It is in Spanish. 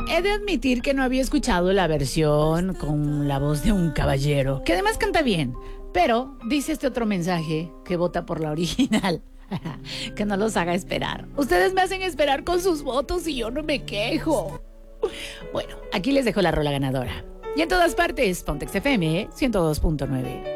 He de admitir que no había escuchado la versión con la voz de un caballero, que además canta bien, pero dice este otro mensaje que vota por la original. Que no los haga esperar. Ustedes me hacen esperar con sus votos y yo no me quejo. Bueno, aquí les dejo la rola ganadora. Y en todas partes, Pontex FM 102.9.